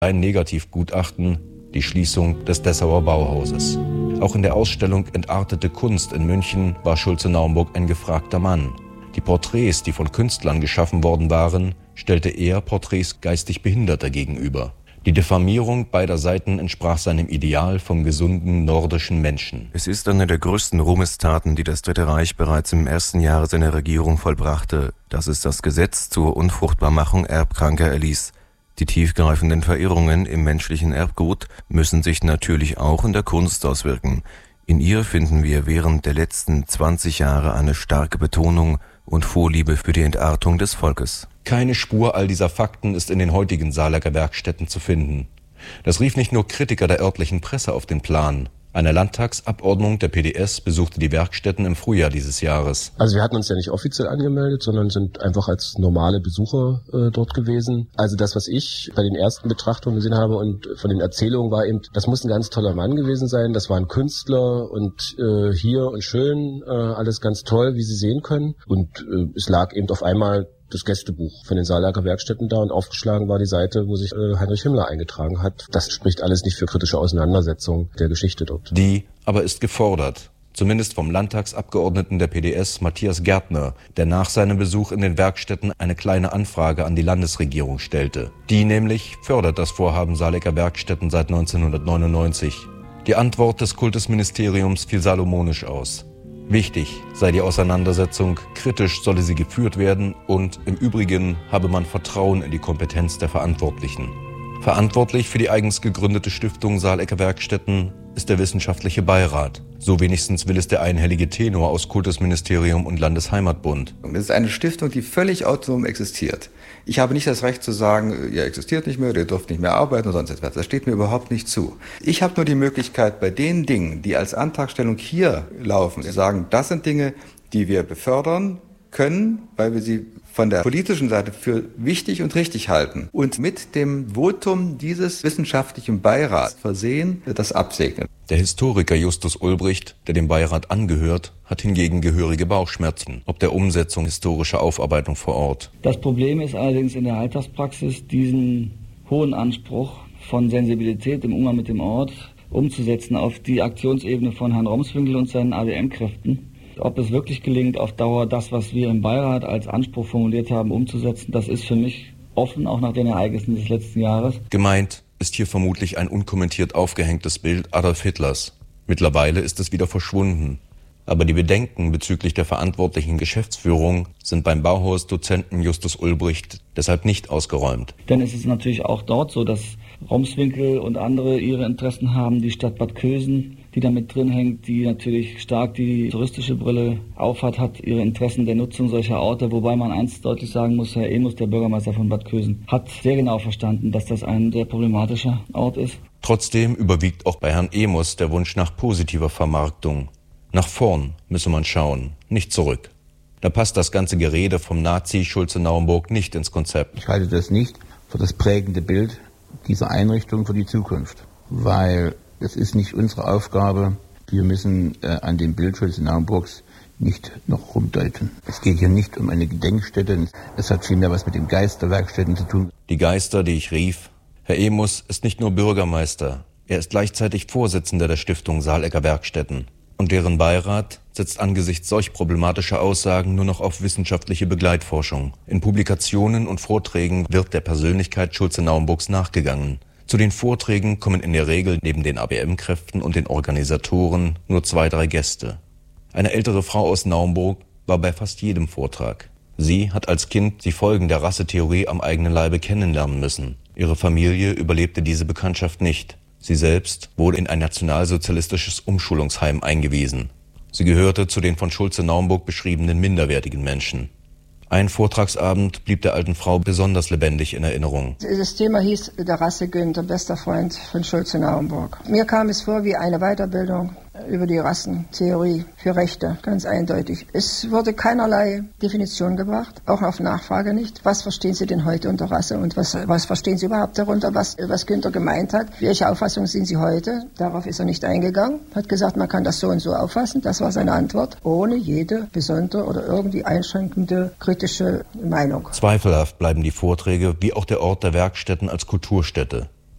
Ein Negativgutachten, die Schließung des Dessauer Bauhauses. Auch in der Ausstellung Entartete Kunst in München war Schulze-Naumburg ein gefragter Mann. Die Porträts, die von Künstlern geschaffen worden waren, stellte er Porträts geistig Behinderter gegenüber. Die Diffamierung beider Seiten entsprach seinem Ideal vom gesunden nordischen Menschen. Es ist eine der größten Ruhmestaten, die das Dritte Reich bereits im ersten Jahre seiner Regierung vollbrachte, dass es das Gesetz zur Unfruchtbarmachung Erbkranker erließ. Die tiefgreifenden Verirrungen im menschlichen Erbgut müssen sich natürlich auch in der Kunst auswirken. In ihr finden wir während der letzten 20 Jahre eine starke Betonung und Vorliebe für die Entartung des Volkes. Keine Spur all dieser Fakten ist in den heutigen Saarlager Werkstätten zu finden. Das rief nicht nur Kritiker der örtlichen Presse auf den Plan. Eine Landtagsabordnung der PDS besuchte die Werkstätten im Frühjahr dieses Jahres. Also wir hatten uns ja nicht offiziell angemeldet, sondern sind einfach als normale Besucher dort gewesen. Also das, was ich bei den ersten Betrachtungen gesehen habe und von den Erzählungen war eben, das muss ein ganz toller Mann gewesen sein. Das war ein Künstler und hier und schön, alles ganz toll, wie Sie sehen können. Und es lag eben auf einmal das Gästebuch von den Saarlager Werkstätten da und aufgeschlagen war die Seite, wo sich Heinrich Himmler eingetragen hat. Das spricht alles nicht für kritische Auseinandersetzung der Geschichte dort. Die aber ist gefordert, zumindest vom Landtagsabgeordneten der PDS Matthias Gärtner, der nach seinem Besuch in den Werkstätten eine kleine Anfrage an die Landesregierung stellte. Die nämlich fördert das Vorhaben Saarlager Werkstätten seit 1999. Die Antwort des Kultusministeriums fiel salomonisch aus. Wichtig sei die Auseinandersetzung, kritisch solle sie geführt werden und im Übrigen habe man Vertrauen in die Kompetenz der Verantwortlichen. Verantwortlich für die eigens gegründete Stiftung Saarlager Werkstätten ist der wissenschaftliche Beirat. So wenigstens will es der einhellige Tenor aus Kultusministerium und Landesheimatbund. Es ist eine Stiftung, die völlig autonom existiert. Ich habe nicht das Recht zu sagen, ihr existiert nicht mehr, ihr dürft nicht mehr arbeiten oder sonst etwas. Das steht mir überhaupt nicht zu. Ich habe nur die Möglichkeit, bei den Dingen, die als Antragstellung hier laufen, zu sagen, das sind Dinge, die wir befördern können, weil wir sie von der politischen Seite für wichtig und richtig halten und mit dem Votum dieses wissenschaftlichen Beirats versehen, das absegnen. Der Historiker Justus Ulbricht, der dem Beirat angehört, hat hingegen gehörige Bauchschmerzen ob der Umsetzung historischer Aufarbeitung vor Ort. Das Problem ist allerdings in der Alltagspraxis, diesen hohen Anspruch von Sensibilität im Umgang mit dem Ort umzusetzen auf die Aktionsebene von Herrn Romswinkel und seinen ADM-Kräften. Ob es wirklich gelingt, auf Dauer das, was wir im Beirat als Anspruch formuliert haben, umzusetzen, das ist für mich offen, auch nach den Ereignissen des letzten Jahres. Gemeint ist hier vermutlich ein unkommentiert aufgehängtes Bild Adolf Hitlers. Mittlerweile ist es wieder verschwunden. Aber die Bedenken bezüglich der verantwortlichen Geschäftsführung sind beim Bauhaus-Dozenten Justus Ulbricht deshalb nicht ausgeräumt. Denn es ist natürlich auch dort so, dass Romswinkel und andere ihre Interessen haben, die Stadt Bad Kösen, die da mit drin hängt, die natürlich stark die touristische Brille aufhat, hat ihre Interessen der Nutzung solcher Orte, wobei man eins deutlich sagen muss, Herr Emus, der Bürgermeister von Bad Kösen, hat sehr genau verstanden, dass das ein sehr problematischer Ort ist. Trotzdem überwiegt auch bei Herrn Emus der Wunsch nach positiver Vermarktung. Nach vorn müsse man schauen, nicht zurück. Da passt das ganze Gerede vom Nazi Schulze-Naumburg nicht ins Konzept. Ich halte das nicht für das prägende Bild dieser Einrichtung für die Zukunft, weil es ist nicht unsere Aufgabe. Wir müssen an dem Bild Schulze-Naumburgs nicht noch rumdeuten. Es geht hier nicht um eine Gedenkstätte. Es hat vielmehr was mit dem Geist der Werkstätten zu tun. Die Geister, die ich rief. Herr Emus ist nicht nur Bürgermeister, er ist gleichzeitig Vorsitzender der Stiftung Saarlager Werkstätten. Und deren Beirat setzt angesichts solch problematischer Aussagen nur noch auf wissenschaftliche Begleitforschung. In Publikationen und Vorträgen wird der Persönlichkeit Schulze-Naumburgs nachgegangen. Zu den Vorträgen kommen in der Regel neben den ABM-Kräften und den Organisatoren nur 2-3 Gäste. Eine ältere Frau aus Naumburg war bei fast jedem Vortrag. Sie hat als Kind die Folgen der Rassetheorie am eigenen Leibe kennenlernen müssen. Ihre Familie überlebte diese Bekanntschaft nicht. Sie selbst wurde in ein nationalsozialistisches Umschulungsheim eingewiesen. Sie gehörte zu den von Schulze-Naumburg beschriebenen minderwertigen Menschen. Ein Vortragsabend blieb der alten Frau besonders lebendig in Erinnerung. Das Thema hieß der Rasse Günther, bester Freund von Schulze-Naumburg. Mir kam es vor wie eine Weiterbildung über die Rassentheorie für Rechte, ganz eindeutig. Es wurde keinerlei Definition gebracht, auch auf Nachfrage nicht. Was verstehen Sie denn heute unter Rasse und was verstehen Sie überhaupt darunter, was Günther gemeint hat? Welche Auffassung sind Sie heute? Darauf ist er nicht eingegangen, hat gesagt, man kann das so und so auffassen. Das war seine Antwort, ohne jede besondere oder irgendwie einschränkende kritische Meinung. Zweifelhaft bleiben die Vorträge wie auch der Ort der Werkstätten als Kulturstätte.